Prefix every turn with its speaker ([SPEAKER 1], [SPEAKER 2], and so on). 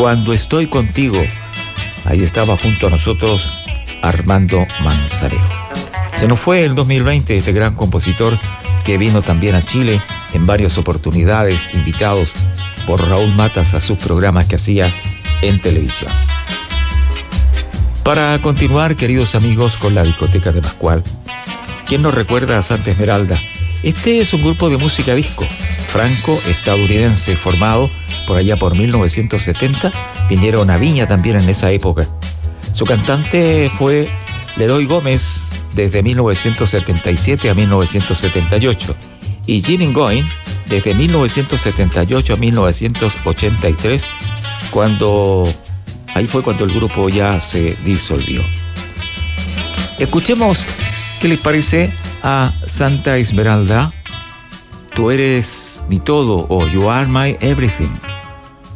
[SPEAKER 1] Cuando estoy contigo. Ahí estaba junto a nosotros Armando Manzanero. Se nos fue el 2020 este gran compositor que vino también a Chile en varias oportunidades, invitados por Raúl Matas a sus programas que hacía en televisión. Para continuar, queridos amigos, con la discoteca de Pascual, ¿quién nos recuerda a Santa Esmeralda? Este es un grupo de música disco franco-estadounidense formado por allá por 1970. Vinieron a Viña también en esa época. Su cantante fue Leroy Gómez desde 1977 a 1978 y Jimmy Goin desde 1978 a 1983, ahí fue cuando el grupo ya se disolvió. Escuchemos qué les parece a Santa Esmeralda, Tú eres mi todo o You are my everything.